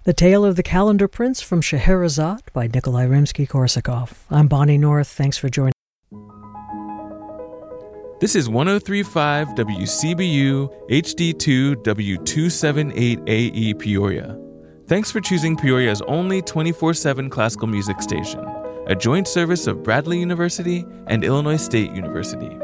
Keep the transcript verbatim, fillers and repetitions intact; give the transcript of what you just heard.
The Tale of the Calendar Prince from Scheherazade by Nikolai Rimsky-Korsakov. I'm Bonnie North. Thanks for joining. This is one oh three point five W C B U H D two W two seventy-eight A E Peoria. Thanks for choosing Peoria's only twenty-four seven classical music station, a joint service of Bradley University and Illinois State University.